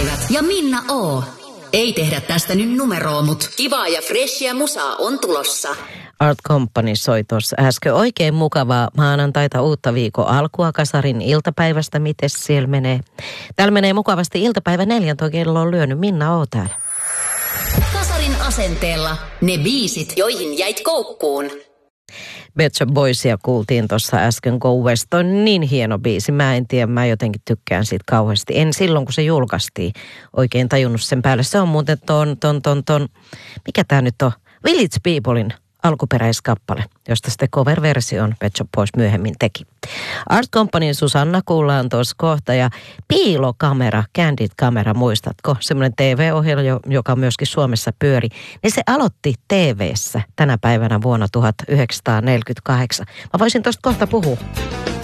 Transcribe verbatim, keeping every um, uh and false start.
iltapäivät ja Minna O. Ei tehdä tästä nyt numeroa, mut kivaa ja freshia musaa on tulossa. Art Company soi tuossa äsken. Oikein mukavaa maanantaita, uutta viikon alkua Kasarin iltapäivästä. Mites siellä menee? Täällä menee mukavasti iltapäivä neljän, tuo kello on lyönyt. Minna O täällä. Kasarin asenteella ne biisit, joihin jäit koukkuun. Pet Shop Boysia kuultiin tuossa äsken. Go West on niin hieno biisi. Mä en tiedä, mä jotenkin tykkään siitä kauheasti. En silloin, kun se julkaistiin, oikein tajunnut sen päälle. Se on muuten ton, ton, ton, ton, mikä tää nyt on? Village Peoplein alkuperäiskappale, josta sitten cover-version Pet Shop Boys myöhemmin teki. Art Companyn Susanna kuullaan tuossa kohta ja Piilokamera, Candid Camera, muistatko? Semmoinen T V-ohjelma, joka myöskin Suomessa pyöri. Niin se aloitti T V:ssä tänä päivänä vuonna tuhatyhdeksänsataaneljäkymmentäkahdeksan. Mä voisin tuosta kohta puhua.